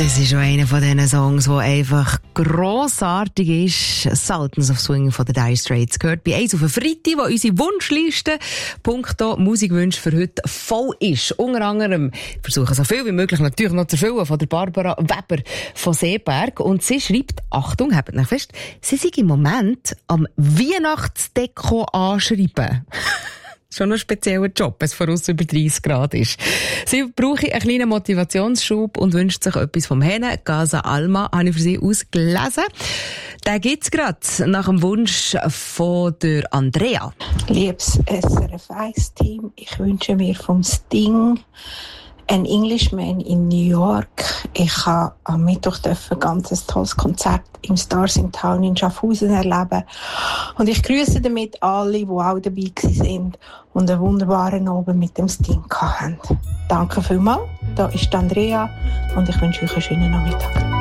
Das ist schon einer von diesen Songs, der einfach grossartig ist. Sultans of Swing von den Dire Straits gehört bei uns auf den Freitag, wo unsere Wunschliste punkto Musikwünsche für heute voll ist. Unter anderem versuchen so viel wie möglich natürlich noch zu erfüllen von der Barbara Weber von Seeberg. Und sie schreibt, Achtung, habt euch fest, sie sei im Moment am Weihnachtsdeko anschreiben. Schon ein spezieller Job, wenn es voraus über 30 Grad ist. Sie brauche einen kleinen Motivationsschub und wünscht sich etwas vom Henne. Casa Alma habe ich für sie ausgelesen. Den gibt's gerade nach dem Wunsch von der Andrea. Liebes SRF 1-Team, ich wünsche mir vom Sting An Englishman in New York. Ich habe am Mittwoch ein ganz tolles Konzert im Stars in Town in Schaffhausen erleben. Und ich grüße damit alle, die auch dabei sind und einen wunderbaren Abend mit dem Sting hatten. Danke vielmals. Da ist Andrea und ich wünsche euch einen schönen Nachmittag.